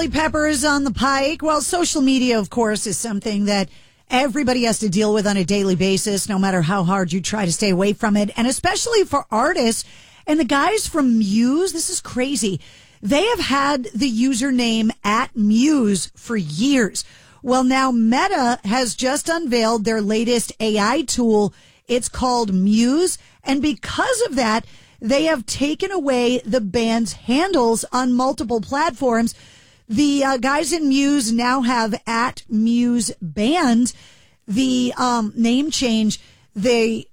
Peppers on the pike. Well, social media, of course, is something that everybody has to deal with on a daily basis, no matter how hard you try to stay away from it. And especially for artists and the guys from Muse, this is crazy. They have had the username @Muse for years. Well, now Meta has just unveiled their latest AI tool. It's called Muse. And because of that, they have taken away the band's handles on multiple platforms. The guys in Muse now have @MuseBand. The name change they've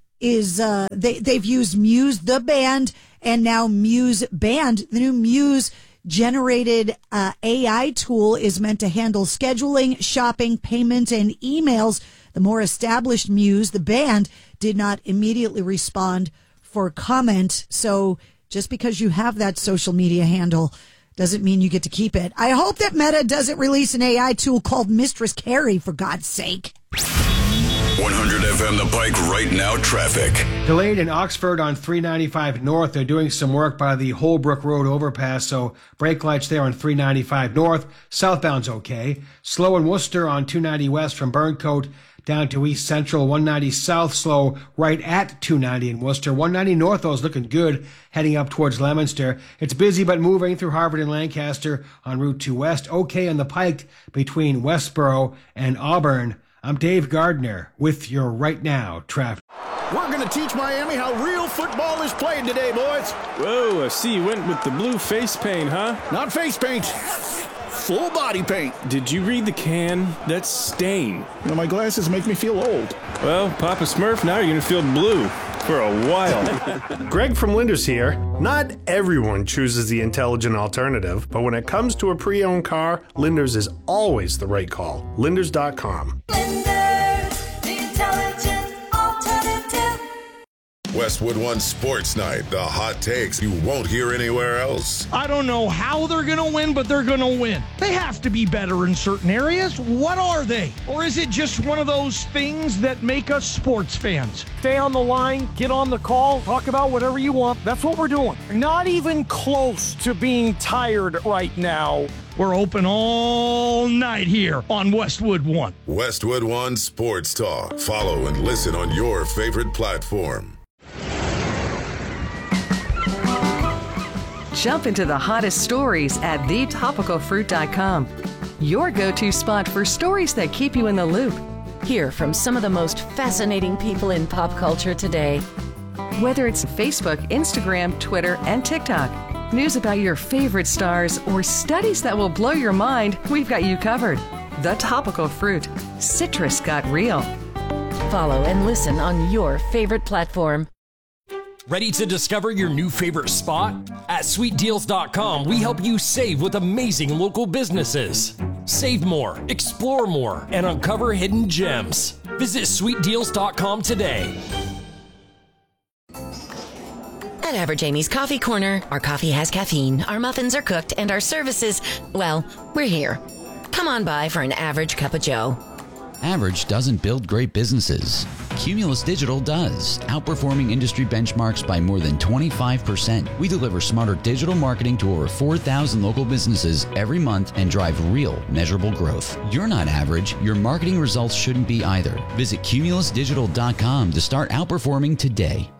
used Muse the band and now Muse Band. The new Muse generated AI tool is meant to handle scheduling, shopping, payment, and emails. The more established Muse, the band, did not immediately respond for comment. So just because you have that social media handle doesn't mean you get to keep it. I hope that Meta doesn't release an AI tool called Mistress Carrie, for God's sake. 100 FM The Pike right now traffic. Delayed in Oxford on 395 North. They're doing some work by the Holbrook Road overpass, so brake lights there on 395 North. Southbound's okay. Slow in Worcester on 290 West from Burncoat down to East Central. 190 South slow right at 290 in Worcester. 190 North, though, is looking good heading up towards Leominster. It's busy but moving through Harvard and Lancaster on Route 2 West. Okay on the Pike between Westboro and Auburn. I'm Dave Gardner with your Right Now traffic. We're going to teach Miami how real football is played today, boys. Whoa, I see you went with the blue face paint, huh? Not face paint. Full body paint. Did you read the can? That's stain. You know, my glasses make me feel old. Well, Papa Smurf, now you're going to feel blue for a while. Greg from Linders here. Not everyone chooses the intelligent alternative, but when it comes to a pre-owned car, Linders is always the right call. Linders.com. Linders, the intelligent alternative. Westwood One Sports Night. The hot takes you won't hear anywhere else. I don't know how they're going to win, but they're going to win. They have to be better in certain areas. What are they? Or is it just one of those things that make us sports fans? Stay on the line, get on the call, talk about whatever you want. That's what we're doing. Not even close to being tired right now. We're open all night here on Westwood One. Westwood One Sports Talk. Follow and listen on your favorite platform. Jump into the hottest stories at thetopicalfruit.com. Your go-to spot for stories that keep you in the loop. Hear from some of the most fascinating people in pop culture today. Whether it's Facebook, Instagram, Twitter, and TikTok, news about your favorite stars, or studies that will blow your mind, we've got you covered. The Topical Fruit. Citrus got real. Follow and listen on your favorite platform. Ready to discover your new favorite spot? At sweetdeals.com, we help you save with amazing local businesses. Save more, explore more, and uncover hidden gems. Visit sweetdeals.com today. At Average Amy's Coffee Corner, our coffee has caffeine, our muffins are cooked, and our services, well, we're here. Come on by for an average cup of joe. Average doesn't build great businesses. Cumulus Digital does, outperforming industry benchmarks by more than 25%. We deliver smarter digital marketing to over 4,000 local businesses every month and drive real, measurable growth. You're not average. Your marketing results shouldn't be either. Visit cumulusdigital.com to start outperforming today.